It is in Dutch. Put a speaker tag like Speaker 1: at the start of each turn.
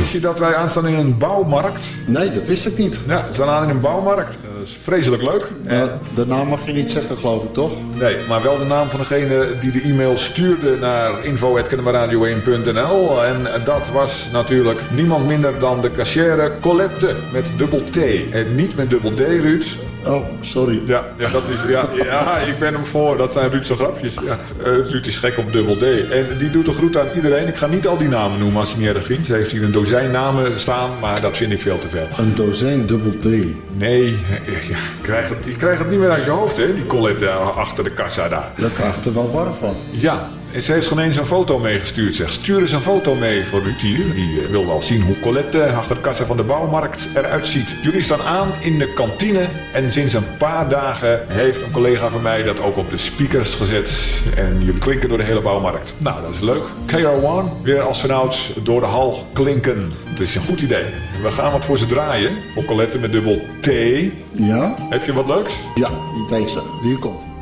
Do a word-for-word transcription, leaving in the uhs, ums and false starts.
Speaker 1: Wist je dat wij aanstaan in een bouwmarkt?
Speaker 2: Nee, dat wist ik niet.
Speaker 1: Ja, we staan aan in een bouwmarkt. Dat is vreselijk leuk.
Speaker 2: Uh, de naam mag je niet zeggen, geloof ik, toch?
Speaker 1: Nee, maar wel de naam van degene die de e-mail stuurde naar info at kennemerradio één punt n l. En dat was natuurlijk niemand minder dan de cashier Colette met dubbel T. En niet met dubbel D, Ruud.
Speaker 2: Oh, sorry.
Speaker 1: Ja, ja, dat is, ja, ja, ik ben hem voor. Dat zijn Ruud's grapjes. Ja. Uh, Ruud is gek op dubbel D. En die doet een groet aan iedereen. Ik ga niet al die namen noemen als je niet erg vindt. Ze heeft hier een dozijn namen staan, maar dat vind ik veel te veel.
Speaker 2: Een dozijn dubbel D?
Speaker 1: Nee, ja, je, krijgt het, je krijgt het niet meer uit je hoofd, hè? Die Colette achter de kassa daar.
Speaker 2: Daar krijgt er wel warm van.
Speaker 1: Ja. En ze heeft gewoon eens een foto meegestuurd. Zeg, stuur eens een foto mee voor Ruud hier. Die wil wel zien hoe Colette achter de kassa van de bouwmarkt eruit ziet. Jullie staan aan in de kantine. En sinds een paar dagen heeft een collega van mij dat ook op de speakers gezet. En jullie klinken door de hele bouwmarkt. Nou, dat is leuk. K R één, weer als vanouds door de hal klinken. Dat is een goed idee. We gaan wat voor ze draaien. Voor Colette met dubbel T.
Speaker 2: Ja?
Speaker 1: Heb je wat leuks?
Speaker 2: Ja, deze. Hier komt hij.